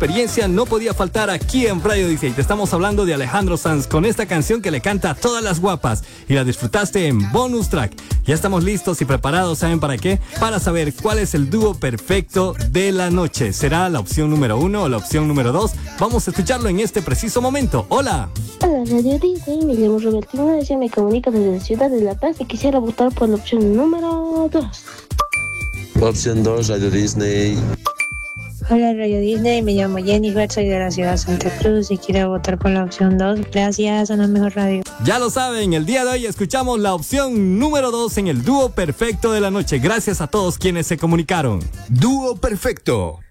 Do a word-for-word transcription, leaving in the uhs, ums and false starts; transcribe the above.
experiencia no podía faltar aquí en Radio Disney. Te estamos hablando de Alejandro Sanz con esta canción que le canta a todas las guapas y la disfrutaste en bonus track. Ya estamos listos y preparados, ¿saben para qué? Para saber cuál es el dúo perfecto de la noche. ¿Será la opción número uno o la opción número dos? Vamos a escucharlo en este preciso momento. ¡Hola! Hola, Radio Disney, me llamo Roberto Ignacio, me comunico desde la ciudad de La Paz y quisiera votar por la opción número dos. Opción dos, Radio Disney. Hola Radio Disney, me llamo Jennifer, soy de la ciudad de Santa Cruz y quiero votar por la opción dos. Gracias, a la mejor radio. Ya lo saben, el día de hoy escuchamos la opción número dos en el dúo perfecto de la noche. Gracias a todos quienes se comunicaron. Dúo perfecto.